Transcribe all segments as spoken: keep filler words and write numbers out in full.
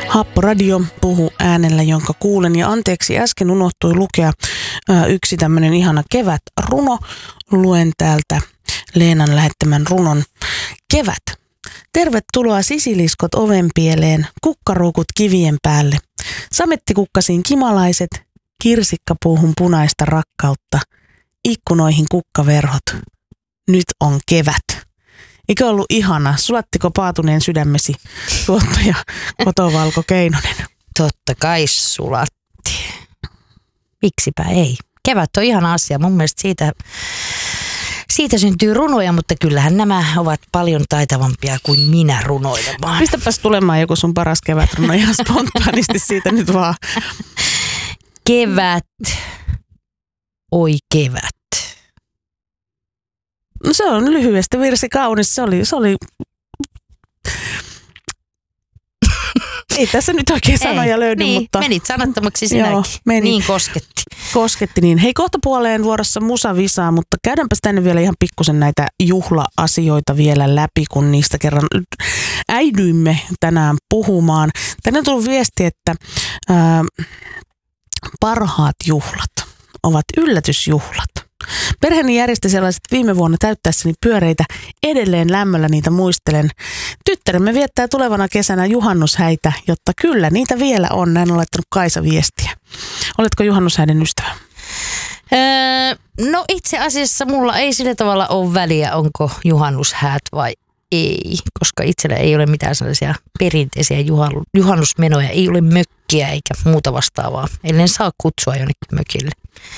Happoradio puhuu äänellä, jonka kuulen. Ja anteeksi, äsken unohtui lukea ää, yksi tämmöinen ihana kevätruno. Luen täältä Leenan lähettämän runon. Kevät. Tervetuloa sisiliskot ovenpieleen, kukkaruukut kivien päälle. Samettikukkasiin kimalaiset, kirsikkapuuhun punaista rakkautta. Ikkunoihin kukkaverhot. Nyt on kevät. Eikö ollut ihana? Sulattiko paatuneen sydämesi, tuottaja Kotovalko Keinonen? Totta kai sulatti. Miksipä ei? Kevät on ihana asia. Mun mielestä siitä, siitä syntyy runoja, mutta kyllähän nämä ovat paljon taitavampia kuin minä runoilemaan. Pistäpäs tulemaan joku sun paras kevätruno ihan spontaanisti siitä nyt vaan. Kevät. Oi kevät. No se on lyhyesti virsi kaunis. Se oli, se oli... Ei tässä nyt oikein sanoja Ei, löydy, niin, mutta... menit sanattomaksi sinäkin. Joo, meni. Niin kosketti. Kosketti niin. Hei, kohta puoleen vuorossa musavisaa, mutta käydäänpäs tänne vielä ihan pikkusen näitä juhla-asioita vielä läpi, kun niistä kerran äidyimme tänään puhumaan. Tänne on tullut viesti, että ää, parhaat juhlat ovat yllätysjuhlat. Perheeni järjesti sellaiset viime vuonna täyttäessäni pyöreitä. Edelleen lämmöllä niitä muistelen. Tyttäremme viettää tulevana kesänä juhannushäitä, jotta kyllä niitä vielä on. Näin on laittanut Kaisa viestiä. Oletko juhannushäiden ystävä? Öö, no itse asiassa mulla ei sillä tavalla ole väliä, onko juhannushäät vai ei. Koska itsellä ei ole mitään sellaisia perinteisiä juhannusmenoja. Ei ole mökkiä eikä muuta vastaavaa. Ellen saa kutsua jonnekin mökille.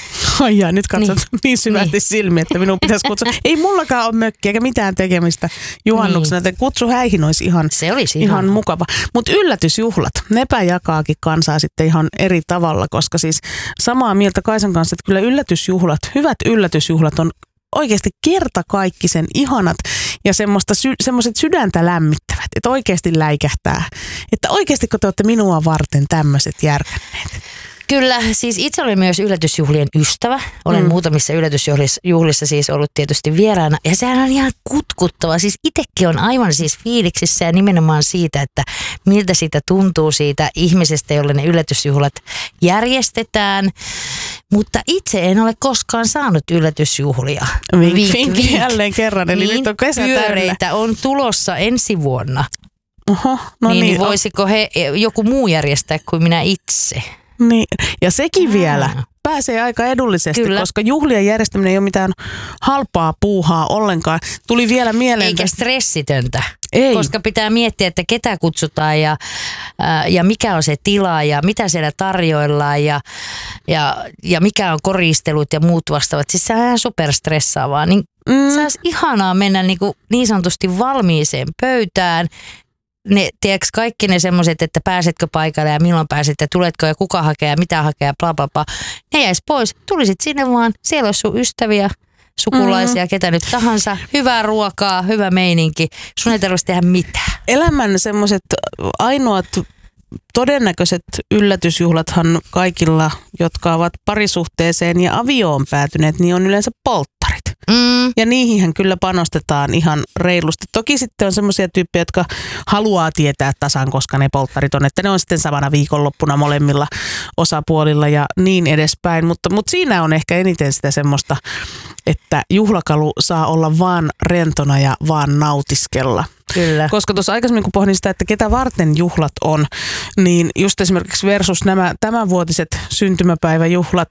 Ai jaa, nyt katsot niin, niin syvästi niin. silmiä, että minun pitäisi kutsua. Ei mullakaan ole mökkiä eikä mitään tekemistä juhannuksena. Niin. Kutsu häihin olisi ihan, Se olisi ihan ihan mukava. Mutta yllätysjuhlat, nepä jakaakin kansaa sitten ihan eri tavalla, koska siis samaa mieltä Kaisan kanssa, että kyllä yllätysjuhlat, hyvät yllätysjuhlat on oikeasti kertakaikkisen ihanat ja semmoista sy- semmoiset sydäntä lämmittävät, että oikeasti läikähtää. Että oikeasti kun te olette minua varten tämmöiset järkänneet. Kyllä, siis itse olen myös yllätysjuhlien ystävä. Olen mm. muutamissa yllätysjuhlissa siis ollut tietysti vieraana. Ja sehän on ihan kutkuttava. Siis itsekin on aivan siis fiiliksissä ja nimenomaan siitä, että miltä siitä tuntuu siitä ihmisestä, jolle ne yllätysjuhlat järjestetään. Mutta itse en ole koskaan saanut yllätysjuhlia. Vink, vink, vink, vink. Jälleen kerran, eli niin nyt on kesä pyöreitä on tulossa ensi vuonna. Oho, no niin, niin, voisiko he, joku muu järjestää kuin minä itse? Niin, ja sekin Aa. vielä pääsee aika edullisesti, Kyllä. koska juhlien järjestäminen ei ole mitään halpaa puuhaa ollenkaan. Tuli vielä mieleen... Eikä stressitöntä, ei. koska pitää miettiä, että ketä kutsutaan ja, ää, ja mikä on se tila ja mitä siellä tarjoillaan ja, ja, ja mikä on koristelut ja muut vastaavat. Siis se on ihan superstressaavaa. Niin mm. se olisi ihanaa mennä niin, kuin niin sanotusti valmiiseen pöytään. Ne, tiedätkö, kaikki ne semmoiset, että pääsetkö paikalle ja milloin pääset ja tuletko ja kuka hakee ja mitä hakee ja bla bla bla. Ne jäisi pois. Tulisit sinne vaan. Siellä olisi sun ystäviä, sukulaisia, mm-hmm. ketä nyt tahansa. Hyvää ruokaa, hyvä meininki. Sun ei tarvitse tehdä mitään. Elämän semmoiset ainoat todennäköiset yllätysjuhlathan kaikilla, jotka ovat parisuhteeseen ja avioon päätyneet, niin on yleensä polttarit. Mm. Ja niihinhän kyllä panostetaan ihan reilusti. Toki sitten on semmoisia tyyppejä, jotka haluaa tietää tasan, koska ne polttarit on, että ne on sitten samana viikonloppuna molemmilla osapuolilla ja niin edespäin. Mutta, mutta siinä on ehkä eniten sitä semmoista, että juhlakalu saa olla vaan rentona ja vaan nautiskella. Kyllä. Koska tuossa aikaisemmin kun pohdin sitä, että ketä varten juhlat on, niin just esimerkiksi versus nämä tämänvuotiset syntymäpäiväjuhlat,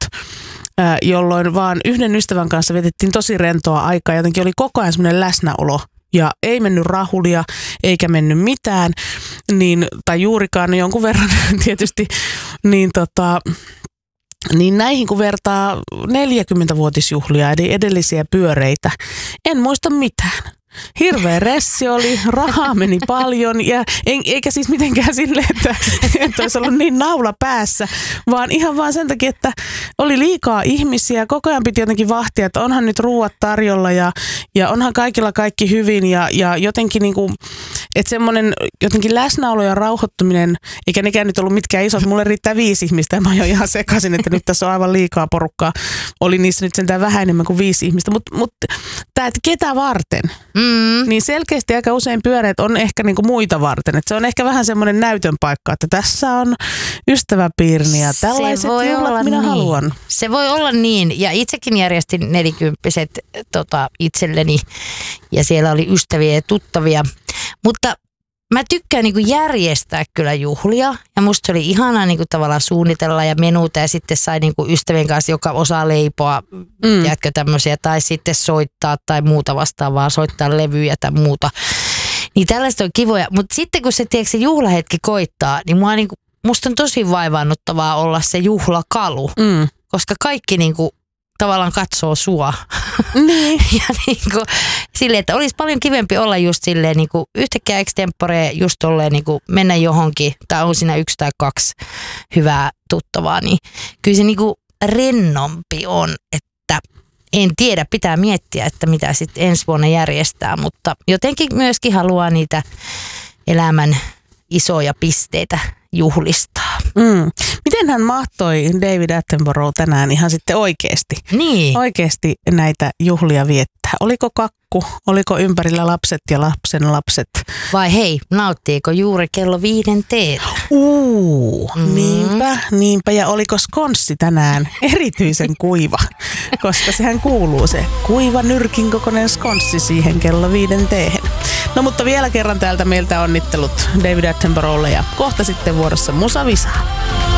jolloin vaan yhden ystävän kanssa vietettiin tosi rentoa aikaa. Jotenkin oli koko ajan semmoinen läsnäolo ja ei mennyt rahulia eikä mennyt mitään, niin, tai juurikaan jonkun verran tietysti, niin tota... Niin näihin kun vertaa neljäkymmentävuotisjuhlia, eli edellisiä pyöreitä, en muista mitään. Hirveä ressi oli, rahaa meni paljon ja eikä siis mitenkään silleen, että, että olisi ollut niin naula päässä, vaan ihan vaan sen takia, että oli liikaa ihmisiä. Koko ajan piti jotenkin vahtia, että onhan nyt ruuat tarjolla ja, ja onhan kaikilla kaikki hyvin ja, ja jotenkin niin kuin, että semmoinen jotenkin läsnäolo ja rauhoittuminen, eikä nekään nyt ollut mitkään isot, mulle riittää viisi ihmistä ja mä oon ihan sekaisin, että nyt tässä on aivan liikaa porukkaa. Oli niissä nyt sentään vähän enemmän kuin viisi ihmistä, mutta mut, tämä, että ketä varten? Mm. niin selkeästi aika usein pyöreät on ehkä niinku muita varten. Et se on ehkä vähän semmoinen näytön paikka, että tässä on ystäväpiirini ja tällaiset juhlat minä niin. haluan. Se voi olla niin. Ja itsekin järjestin nelikymppiset tota, itselleni ja siellä oli ystäviä ja tuttavia. Mutta mä tykkään niinku järjestää kyllä juhlia ja musta se oli ihanaa niinku tavallaan suunnitella ja menuta ja sitten sai niinku ystävien kanssa, joka osaa leipoa, mm. jäätkö tämmöisiä, tai sitten soittaa tai muuta vastaavaa, soittaa levyjä tai muuta. Niin tällaista on kivoja, mutta sitten kun se, tiedätkö, se juhlahetki koittaa, niin mua niinku, musta on tosi vaivaannuttavaa olla se juhlakalu, mm. koska kaikki niinku tavallaan katsoo sua. Niin. ja niinku, silleen, että olisi paljon kivempi olla just silleen niinku yhtäkkiä extempore just tolleen niinku mennä johonkin, tai on siinä yksi tai kaksi hyvää tuttavaa, niin kyllä se niinku rennompi on, että en tiedä, pitää miettiä, että mitä sitten ensi vuonna järjestää, mutta jotenkin myöskin haluaa niitä elämän isoja pisteitä juhlistaa. Mm. Miten hän mahtoi David Attenborough tänään ihan sitten oikeasti? Niin. Oikeasti näitä juhlia viettää. Oliko kakku? Oliko ympärillä lapset ja lapsen lapset? Vai hei, nauttiiko juuri kello viiden teetä? Uu, mm. niinpä, niinpä. Ja oliko skonssi tänään erityisen kuiva? Koska sehän kuuluu se kuiva nyrkin kokoinen skonssi siihen kello viiden teehen. No mutta vielä kerran täältä meiltä onnittelut David Attenboroughlle ja kohta sitten vuorossa Musa Visa.